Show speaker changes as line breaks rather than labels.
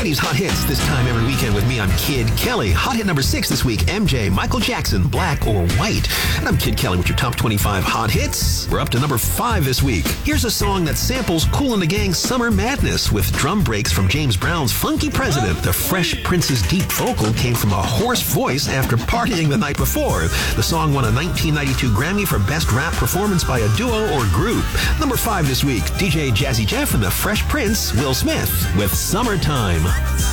Friday's Hot Hits, this time every weekend with me, I'm Kid Kelly. Hot hit number 6 this week, MJ, Michael Jackson, Black or White. And I'm Kid Kelly with your top 25 hot hits. We're up to number 5 this week. Here's a song that samples Kool and the Gang's Summer Madness with drum breaks from James Brown's Funky President. The Fresh Prince's deep vocal came from a hoarse voice after partying the night before. The song won a 1992 Grammy for Best Rap Performance by a Duo or Group. Number 5 this week, DJ Jazzy Jeff and the Fresh Prince, Will Smith, with Summertime.